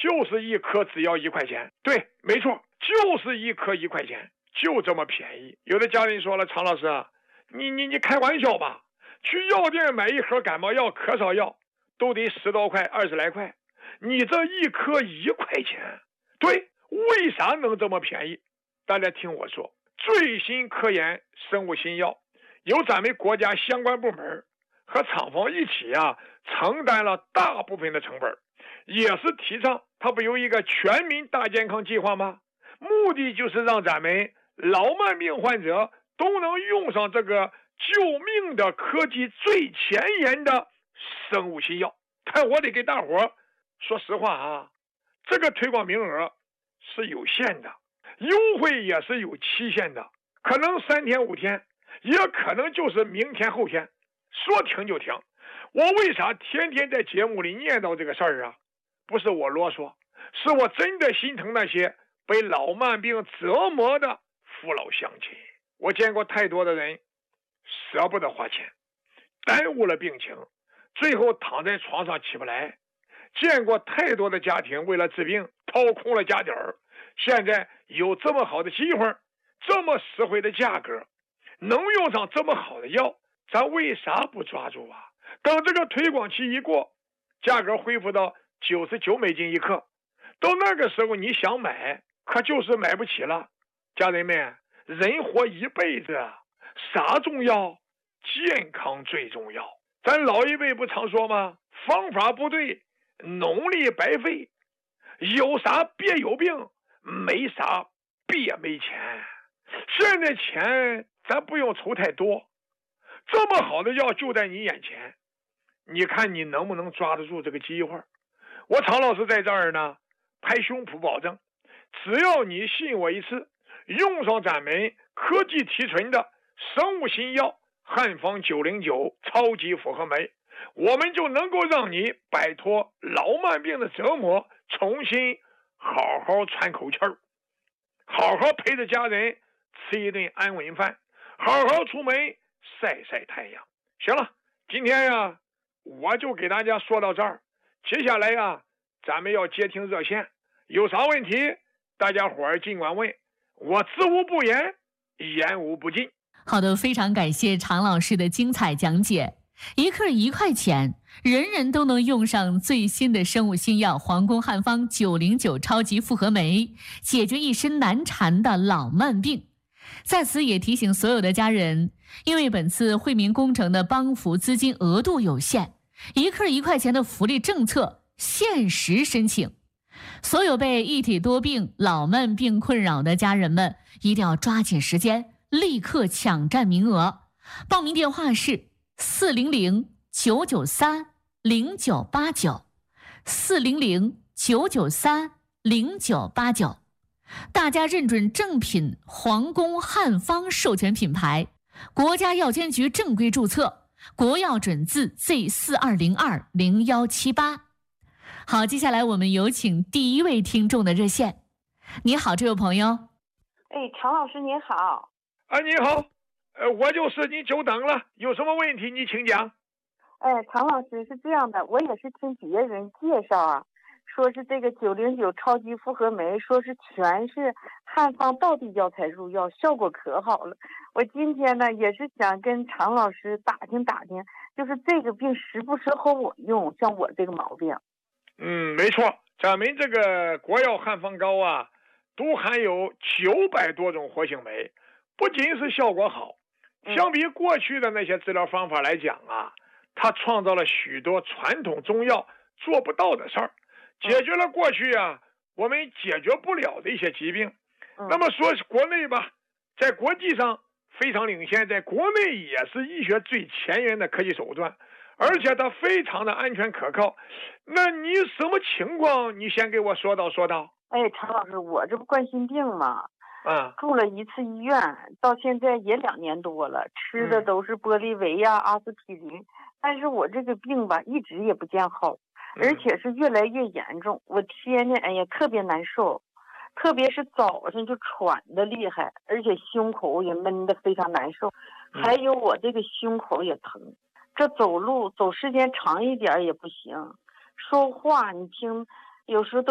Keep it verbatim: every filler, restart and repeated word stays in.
就是一颗只要一块钱。对，没错，就是一颗一块钱，就这么便宜。有的家人说了，常老师啊，你你你开玩笑吧？去药店买一盒感冒药、咳嗽药都得十多块、二十来块，你这一颗一块钱，对，为啥能这么便宜？大家听我说，最新科研生物新药由咱们国家相关部门和厂方一起啊，承担了大部分的成本，也是提倡它不有一个全民大健康计划吗？目的就是让咱们老慢病患者都能用上这个救命的科技最前沿的生物新药。但我得给大伙说实话啊，这个推广名额是有限的，优惠也是有期限的，可能三天五天，也可能就是明天后天，说停就停。我为啥天天在节目里念叨这个事儿啊？不是我啰嗦，是我真的心疼那些被老慢病折磨的父老乡亲。我见过太多的人舍不得花钱，耽误了病情，最后躺在床上起不来。见过太多的家庭为了治病掏空了家底儿，现在有这么好的机会，这么实惠的价格，能用上这么好的药，咱为啥不抓住啊？等这个推广期一过，价格恢复到九十九美金一克，到那个时候你想买，可就是买不起了。家人们，人活一辈子，啥重要？健康最重要。咱老一辈不常说吗？方法不对，农力白费。有啥别有病，没啥别没钱。现在钱咱不用筹太多，这么好的药就在你眼前，你看你能不能抓得住这个机会？我常老师在这儿呢，拍胸脯保证，只要你信我一次，用上咱们科技提纯的生物新药汉方九零九超级复合酶，我们就能够让你摆脱老慢病的折磨，重新好好喘口气儿，好好陪着家人吃一顿安稳饭，好好出门晒晒太阳。行了，今天呀，我就给大家说到这儿。接下来呀，咱们要接听热线，有啥问题大家伙儿尽管问，我知无不言，言无不尽。 好的，非常感谢常老师的精彩讲解。一克一块钱，人人都能用上最新的生物新药皇宫汉方九零九超级复合酶，解决一身难缠的老慢病。在此也提醒所有的家人，因为本次惠民工程的帮扶资金额度有限，一克一块钱的福利政策限时申请。所有被一体多病、老慢病困扰的家人们，一定要抓紧时间，立刻抢占名额。报名电话是四零零九九三零九八九，四零零九九三零九八九。大家认准正品皇宫汉方授权品牌，国家药监局正规注册，国药准字 Z 四二零二零一七八。好，接下来我们有请第一位听众的热线。你好，这位朋友。 哎，常老师您好。 啊，你好，呃，我就是你久等了，有什么问题你请讲。 哎，常老师是这样的，我也是听别人介绍啊，说是这个九零九超级复合酶，说是全是汉方道地药材入药，效果可好了。我今天呢也是想跟常老师打听打听，就是这个病适不适合我用，像我这个毛病。 嗯，没错，咱们这个国药汉方膏啊，都含有九百多种活性酶，不仅是效果好，相比过去的那些治疗方法来讲啊，它创造了许多传统中药做不到的事儿，解决了过去啊我们解决不了的一些疾病。那么说国内吧，在国际上非常领先，在国内也是医学最前沿的科技手段，而且它非常的安全可靠。那你什么情况？你先给我说道说道。 哎，常老师，我这不冠心病吗？ 啊， 住了一次医院，到现在也两年多了，吃的都是玻利维呀、阿司匹林，但是我这个病吧，一直也不见好，而且是越来越严重。我天天哎呀特别难受，特别是早上就喘的厉害，而且胸口也闷得非常难受，还有我这个胸口也疼。这走路走时间长一点也不行，说话你听有时候都